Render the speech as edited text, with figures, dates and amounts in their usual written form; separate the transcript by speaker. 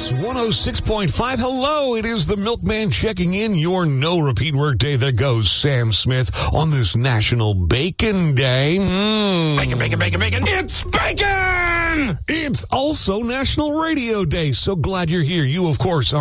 Speaker 1: Hits 106.5. Hello, it is the Milkman checking in, your no repeat workday that goes Sam Smith on this National Bacon Day.
Speaker 2: Bacon, bacon, bacon, bacon. It's bacon!
Speaker 1: It's also National Radio Day, so glad you're here. You, of course, are